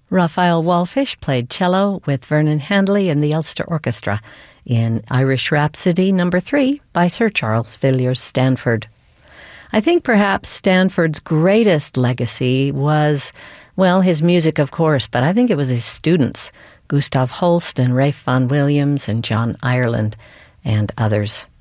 Raphael Wallfish played cello with Vernon Handley and the Ulster Orchestra in Irish Rhapsody No. 3 by Sir Charles Villiers Stanford. I think perhaps Stanford's greatest legacy was, well, his music, of course, but I think it was his students, Gustav Holst and Ralph Vaughan Williams and John Ireland and others.